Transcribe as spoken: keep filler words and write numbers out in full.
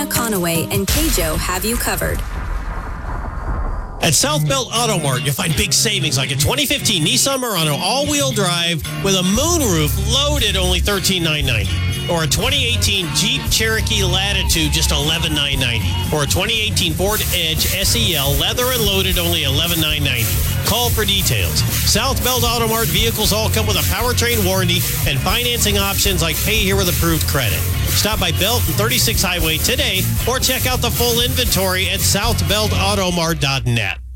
Conaway and K J O have you covered. At South Belt Auto Mart, you'll find big savings like a twenty fifteen Nissan Murano all-wheel drive with a moonroof loaded only thirteen thousand nine hundred ninety dollars. Or a twenty eighteen Jeep Cherokee Latitude just eleven thousand nine hundred ninety dollars. Or a twenty eighteen Ford Edge S E L leather and loaded only eleven thousand nine hundred ninety dollars. Call for details. South Belt Auto Mart vehicles all come with a powertrain warranty and financing options like pay here with approved credit. Stop by Belt and thirty-six Highway today or check out the full inventory at south belt auto mart dot net.